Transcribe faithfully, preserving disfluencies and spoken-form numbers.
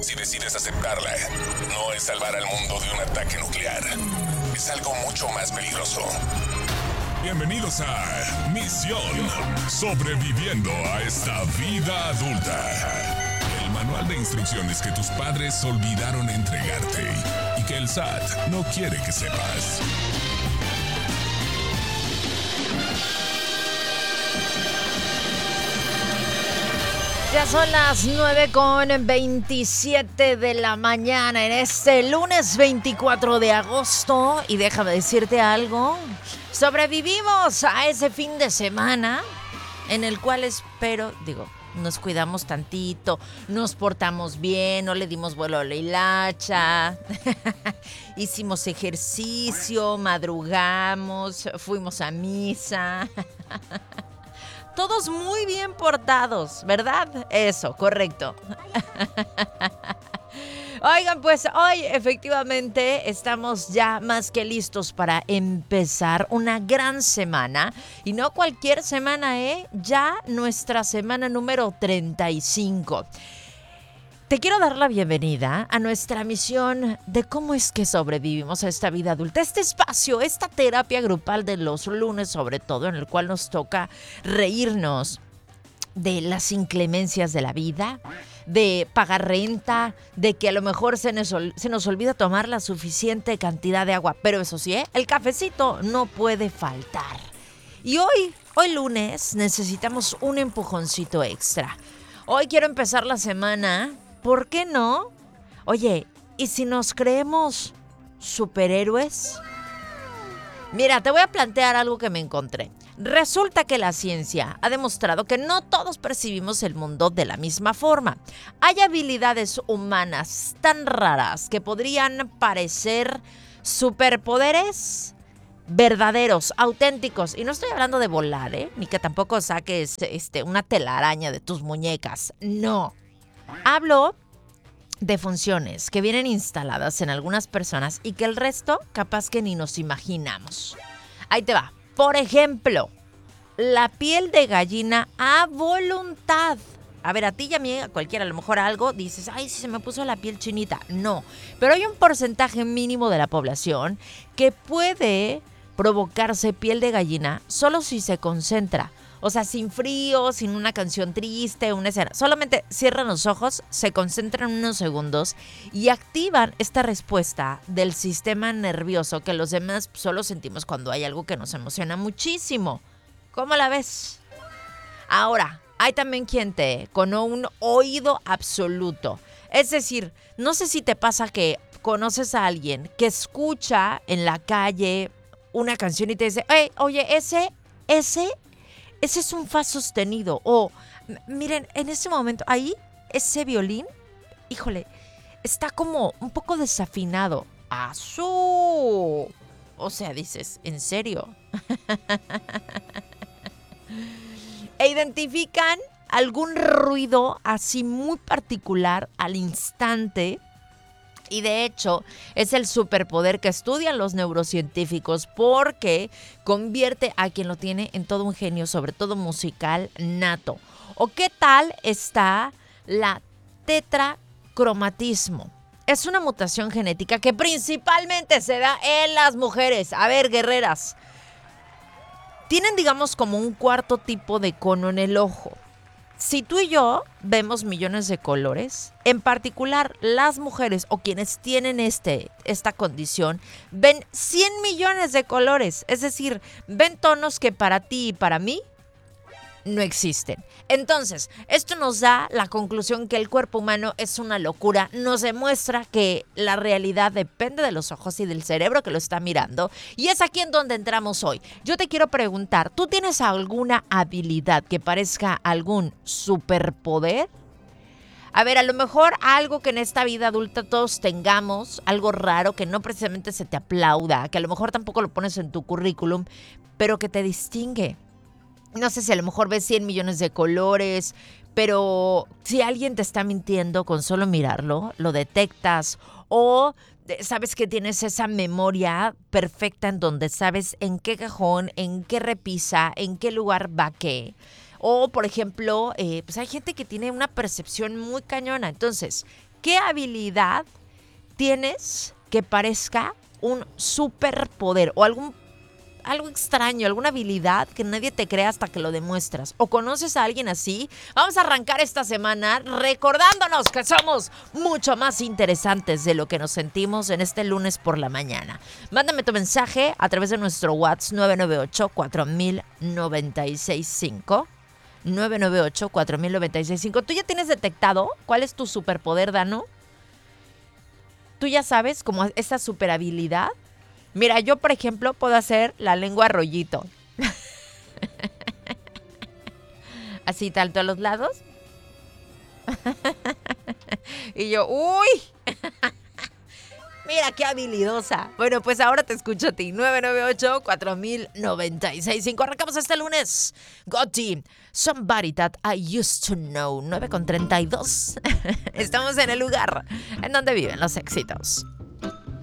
Si decides aceptarla, no es salvar al mundo de un ataque nuclear. Es algo mucho más peligroso. Bienvenidos a Misión Sobreviviendo a esta vida adulta. El manual de instrucciones que tus padres olvidaron entregarte y que el S A T no quiere que sepas. Ya son las nueve con veintisiete de la mañana en este lunes veinticuatro de agosto. Y déjame decirte algo. Sobrevivimos a ese fin de semana en el cual espero, digo, nos cuidamos tantito, nos portamos bien, no le dimos vuelo a la hilacha, hicimos ejercicio, madrugamos, fuimos a misa. Todos muy bien portados, ¿verdad? Eso, correcto. Oigan, pues hoy efectivamente estamos ya más que listos para empezar una gran semana. Y no cualquier semana, ¿eh? Ya nuestra semana número treinta y cinco. Te quiero dar la bienvenida a nuestra misión de cómo es que sobrevivimos a esta vida adulta. Este espacio, esta terapia grupal de los lunes, sobre todo, en el cual nos toca reírnos de las inclemencias de la vida, de pagar renta, de que a lo mejor se nos, se nos olvida tomar la suficiente cantidad de agua. Pero eso sí, ¿eh? El cafecito no puede faltar. Y hoy, hoy lunes, necesitamos un empujoncito extra. Hoy quiero empezar la semana. ¿Por qué no? Oye, ¿y si nos creemos superhéroes? Mira, te voy a plantear algo que me encontré. Resulta que la ciencia ha demostrado que no todos percibimos el mundo de la misma forma. Hay habilidades humanas tan raras que podrían parecer superpoderes verdaderos, auténticos. Y no estoy hablando de volar, ¿eh? Ni que tampoco saques este, una telaraña de tus muñecas. No. Hablo de funciones que vienen instaladas en algunas personas y que el resto capaz que ni nos imaginamos. Ahí te va. Por ejemplo, la piel de gallina a voluntad. A ver, a ti y a mí, a cualquiera, a lo mejor algo, dices, ay, si se me puso la piel chinita. No, pero hay un porcentaje mínimo de la población que puede provocarse piel de gallina solo si se concentra. O sea, sin frío, sin una canción triste, una escena. Solamente cierran los ojos, se concentran unos segundos y activan esta respuesta del sistema nervioso que los demás solo sentimos cuando hay algo que nos emociona muchísimo. ¿Cómo la ves? Ahora, hay también quien te con un oído absoluto. Es decir, no sé si te pasa que conoces a alguien que escucha en la calle una canción y te dice, hey, oye, ese, ese... Ese es un fa sostenido. O, m- miren, en ese momento, ahí, ese violín, híjole, está como un poco desafinado. ¡Azú! O sea, dices, ¿en serio? E identifican algún ruido así muy particular al instante. Y de hecho, es el superpoder que estudian los neurocientíficos porque convierte a quien lo tiene en todo un genio, sobre todo musical, nato. ¿O qué tal está la tetracromatismo? Es una mutación genética que principalmente se da en las mujeres. A ver, guerreras. Tienen, digamos, como un cuarto tipo de cono en el ojo. Si tú y yo vemos millones de colores, en particular las mujeres o quienes tienen este, esta condición, ven cien millones de colores. Es decir, ven tonos que para ti y para mí no existen. Entonces, esto nos da la conclusión que el cuerpo humano es una locura. Nos demuestra que la realidad depende de los ojos y del cerebro que lo está mirando. Y es aquí en donde entramos hoy. Yo te quiero preguntar, ¿tú tienes alguna habilidad que parezca algún superpoder? A ver, a lo mejor algo que en esta vida adulta todos tengamos, algo raro que no precisamente se te aplauda, que a lo mejor tampoco lo pones en tu currículum, pero que te distingue. No sé si a lo mejor ves cien millones de colores, pero si alguien te está mintiendo con solo mirarlo, lo detectas. O sabes que tienes esa memoria perfecta en donde sabes en qué cajón, en qué repisa, en qué lugar va qué. O, por ejemplo, eh, pues hay gente que tiene una percepción muy cañona. Entonces, ¿Qué habilidad tienes que parezca un superpoder o algún algo extraño, alguna habilidad que nadie te crea hasta que lo demuestras? ¿O conoces a alguien así? Vamos a arrancar esta semana recordándonos que somos mucho más interesantes de lo que nos sentimos en este lunes por la mañana. Mándame tu mensaje a través de nuestro WhatsApp nueve nueve ocho, cuatro mil noventa y seis cinco. nueve nueve ocho, cuatro mil noventa y seis cinco. ¿Tú ya tienes detectado cuál es tu superpoder, Dano? ¿Tú ya sabes como esa superhabilidad? Mira, yo, por ejemplo, puedo hacer la lengua rollito. Así, tanto a los lados. Y yo, ¡uy! Mira qué habilidosa. Bueno, pues ahora te escucho a ti. nueve nueve ocho, cuatro mil noventa y seis cinco. Arrancamos este lunes. Gotti, Somebody That I Used to Know. nueve con treinta y dos. Estamos en el lugar en donde viven los éxitos.